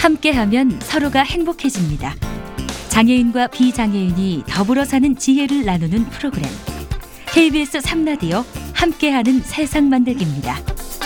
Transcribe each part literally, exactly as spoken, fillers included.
함께하면 서로가 행복해집니다. 장애인과 비장애인이 더불어 사는 지혜를 나누는 프로그램. 케이비에스 삼 라디오 함께하는 세상 만들기입니다.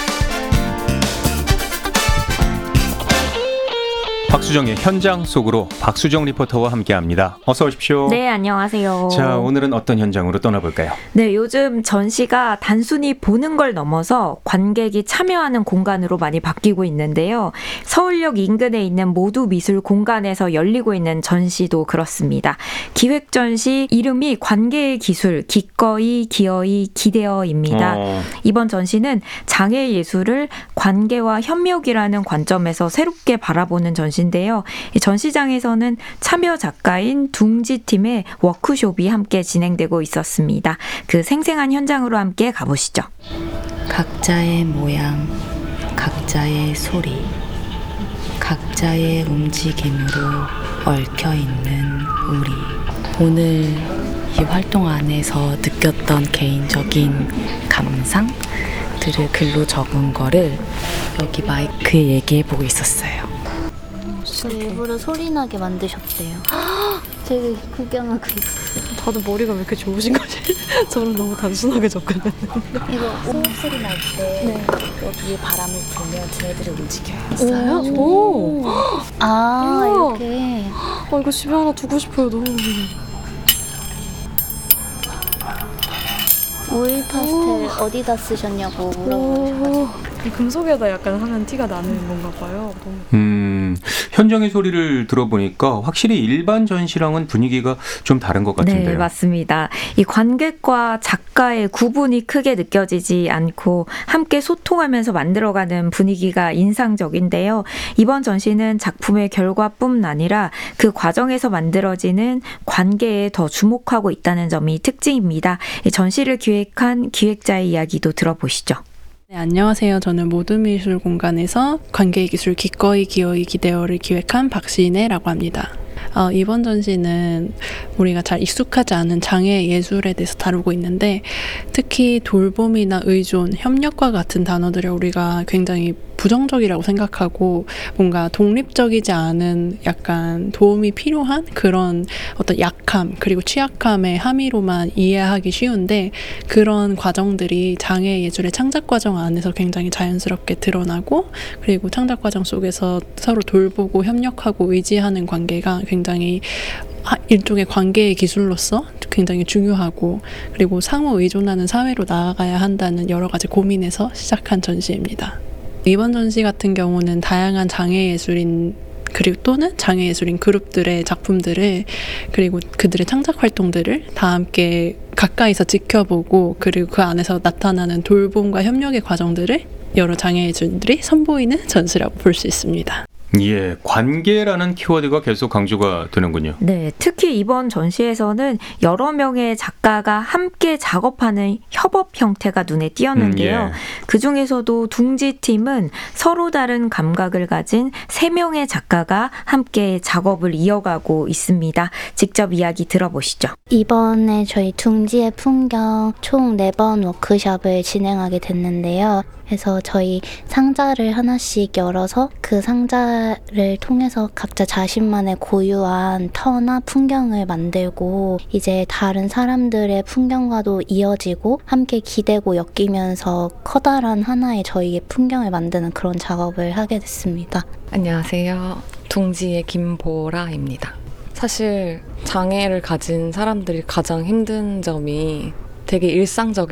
박수정의 현장 속으로 박수정 리포터와 함께합니다. 어서 오십시오. 네, 안녕하세요. 자, 오늘은 어떤 현장으로 떠나볼까요? 네, 요즘 전시가 단순히 보는 걸 넘어서 관객이 참여하는 공간으로 많이 바뀌고 있는데요. 서울역 인근에 있는 모두미술 공간에서 열리고 있는 전시도 그렇습니다. 기획 전시 이름이 관계의 기술, 기꺼이, 기어이, 기대어입니다. 어. 이번 전시는 장애 예술을 관계와 협력이라는 관점에서 새롭게 바라보는 전시 인데요. 이 전시장에서는 참여 작가인 둥지팀의 워크숍이 함께 진행되고 있었습니다. 그 생생한 현장으로 함께 가보시죠. 각자의 모양, 각자의 소리, 각자의 움직임으로 얽혀있는 우리. 오늘 이 활동 안에서 느꼈던 개인적인 감상들을 글로 적은 거를 여기 마이크에 얘기해보고 있었어요. 일부러 소리 나게 만드셨대요. 되게 구경하고 있었어요. 다들 머리가 왜 이렇게 좋으신 거지? 저는 너무 단순하게 접근했는데. 이거 호흡 소리 날 때 네. 여기에 바람을 불면 쟤네들이 움직여요. 진짜요? 오. 아, 우와. 이렇게. 아, 이거 집에 하나 두고 싶어요, 너무. 오일 파스텔 오. 어디다 쓰셨냐고 물어보셔가지고. 금속에다 약간 하면 티가 나는 건가 봐요. 너무. 음, 현장의 소리를 들어보니까 확실히 일반 전시랑은 분위기가 좀 다른 것 같은데요. 네, 맞습니다. 이 관객과 작가의 구분이 크게 느껴지지 않고 함께 소통하면서 만들어가는 분위기가 인상적인데요. 이번 전시는 작품의 결과뿐 아니라 그 과정에서 만들어지는 관계에 더 주목하고 있다는 점이 특징입니다. 이 전시를 기획한 기획자의 이야기도 들어보시죠. 네, 안녕하세요. 저는 모두미술 공간에서 관계의 기술 기꺼이 기어이 기대어를 기획한 박시인혜라고 합니다. 어, 이번 전시는 우리가 잘 익숙하지 않은 장애 예술에 대해서 다루고 있는데 특히 돌봄이나 의존, 협력과 같은 단어들을 우리가 굉장히 부정적이라고 생각하고 뭔가 독립적이지 않은 약간 도움이 필요한 그런 어떤 약함 그리고 취약함의 함의로만 이해하기 쉬운데 그런 과정들이 장애 예술의 창작 과정 안에서 굉장히 자연스럽게 드러나고 그리고 창작 과정 속에서 서로 돌보고 협력하고 의지하는 관계가 굉장히 일종의 관계의 기술로서 굉장히 중요하고 그리고 상호 의존하는 사회로 나아가야 한다는 여러 가지 고민에서 시작한 전시입니다. 이번 전시 같은 경우는 다양한 장애예술인 그리고 또는 장애예술인 그룹들의 작품들을 그리고 그들의 창작 활동들을 다 함께 가까이서 지켜보고 그리고 그 안에서 나타나는 돌봄과 협력의 과정들을 여러 장애예술들이 선보이는 전시라고 볼 수 있습니다. 예, 관계라는 키워드가 계속 강조가 되는군요. 네, 특히 이번 전시에서는 여러 명의 작가가 함께 작업하는 협업 형태가 눈에 띄었는데요. 음, 예. 그중에서도 둥지팀은 서로 다른 감각을 가진 세 명의 작가가 함께 작업을 이어가고 있습니다. 직접 이야기 들어보시죠. 이번에 저희 둥지의 풍경 총 네 번 워크숍을 진행하게 됐는데요. 그래서 저희 상자를 하나씩 열어서 그 상자를 통해서 각자 자신만의 고유한 터나 풍경을 만들고 이제 다른 사람들의 풍경과도 이어지고 함께 기대고 엮이면서 커다란 하나의 저희의 풍경을 만드는 그런 작업을 하게 됐습니다. 안녕하세요. 둥지의 김보라입니다. 사실 장애를 가진 사람들이 가장 힘든 점이 되게 일상적인